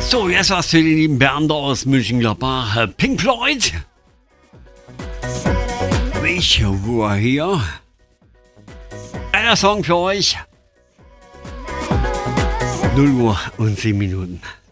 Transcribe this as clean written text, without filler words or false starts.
So, jetzt was für den lieben Bernd aus Mönchengladbach. Pink Floyd. Ich war hier. Einer Song für euch. 0 Uhr und 10 Minuten.